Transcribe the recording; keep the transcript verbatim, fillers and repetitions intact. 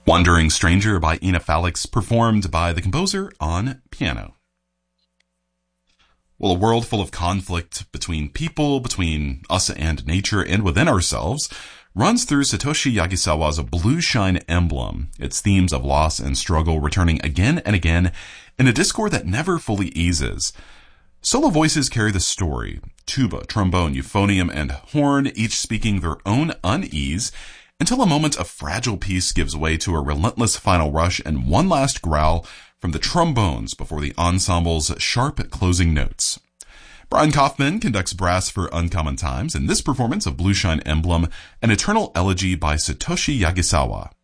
Wandering Stranger by Ina Falix, performed by the composer on piano. Well, a world full of conflict between people, between us and nature, and within ourselves runs through Satoshi Yagisawa's Blue Shine Emblem, its themes of loss and struggle returning again and again in a discord that never fully eases. Solo voices carry the story, tuba, trombone, euphonium, and horn, each speaking their own unease, until a moment of fragile peace gives way to a relentless final rush and one last growl from the trombones before the ensemble's sharp closing notes. Brian Kaufman conducts brass for Uncommon Times in this performance of Blue Shine Emblem, an eternal elegy by Satoshi Yagisawa.